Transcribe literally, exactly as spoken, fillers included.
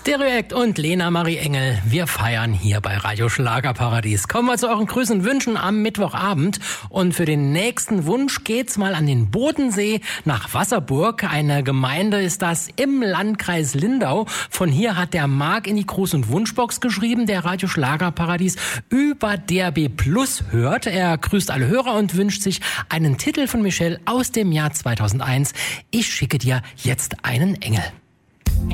Stereoact und Lena Marie Engel, wir feiern hier bei Radio Schlagerparadies. Kommen wir zu euren Grüßen und Wünschen am Mittwochabend. Und für den nächsten Wunsch geht's mal an den Bodensee nach Wasserburg. Eine Gemeinde ist das im Landkreis Lindau. Von hier hat der Marc in die Gruß- und Wunschbox geschrieben, der Radio Schlagerparadies über D A B Plus hört. Er grüßt alle Hörer und wünscht sich einen Titel von Michelle aus dem Jahr zweitausendeins. Ich schicke dir jetzt einen Engel.